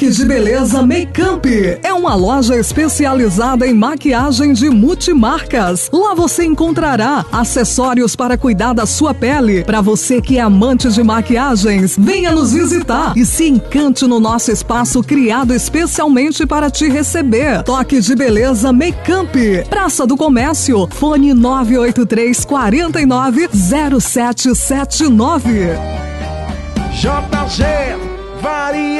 Toque de Beleza Makeup é uma loja especializada em maquiagem de multimarcas. Lá você encontrará acessórios para cuidar da sua pele. Para você que é amante de maquiagens, venha nos visitar e se encante no nosso espaço criado especialmente para te receber. Toque de Beleza Makeup, Praça do Comércio, fone 983 49 0779. JG Varia